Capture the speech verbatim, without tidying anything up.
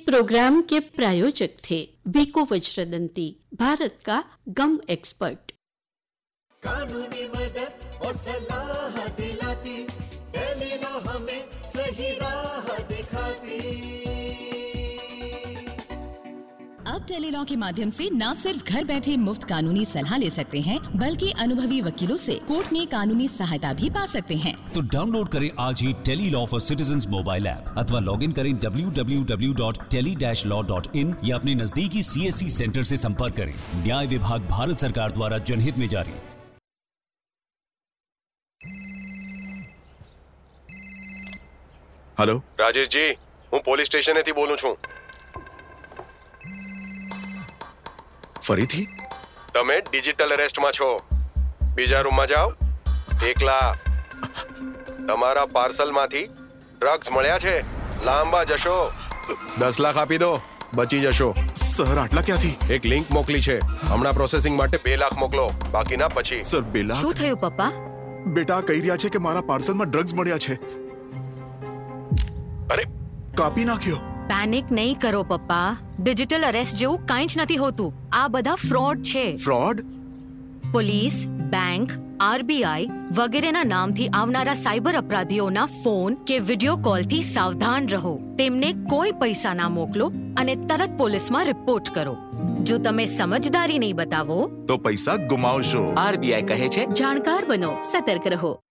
Programme के प्रायोजक थे वीको वज्रदंती, भारत का गम एक्सपर्ट। कानूनी मदद और सलाह दिलाती, टेलीलॉ हमें सही राह दिखाती। अब टेलीलॉ के माध्यम से न सिर्फ घर बैठे मुफ्त कानूनी सलाह ले सकते हैं, बल्कि अनुभवी वकीलों से कोर्ट में कानूनी सहायता भी पा सकते हैं। तो डाउनलोड करें आज ही Tele-Law for citizens mobile app अथवा लॉग इन करें W W W dot tele dash law dot in या अपने नजदीकी सी एस सी सेंटर से संपर्क करें। न्याय विभाग, भारत सरकार द्वारा जनहित में जारी। हेलो राजेश जी, હું પોલીસ સ્ટેશનેથી બોલું છું। ફરીથી? તમે ડિજિટલ અરેસ્ટમાં છો। બીજા રૂમમાં જાઓ, એકલા। તમારા પાર્સલમાંથી ડ્રગ્સ મળ્યા છે, લાંબા જશો। દસ લાખ આપી દો, બચી જશો। સર આટલા ક્યાંથી? એક લિંક મોકલી છે, હમણાં પ્રોસેસિંગ માટે બે લાખ મોકલો, બાકીના પછી। સર બે લાખ? શું થયું પપ્પા? બેટા કહી રહ્યા છે કે મારા પાર્સલમાં ડ્રગ્સ મળ્યા છે। અરે કાપી નાખ્યો। પેનિક નહીં કરો પપ્પા, ડિજિટલ અરેસ્ટ જેવું કાંઈ જ નથી હોતું। આ બધા ફ્રોડ છે। ફ્રોડ? પોલીસ, બેંક, આરબીઆઈ વગેરેના નામથી આવનારા સાયબર અપરાધીઓના ફોન કે વિડિયો કોલથી સાવધાન રહો। તેમને કોઈ પૈસા ના મોકલો અને તરત પોલીસમાં રિપોર્ટ કરો। જો તમે સમજદારી નહીં બતાવો તો પૈસા ગુમાવશો। આરબીઆઈ કહે છે, જાણકાર બનો, સતર્ક રહો।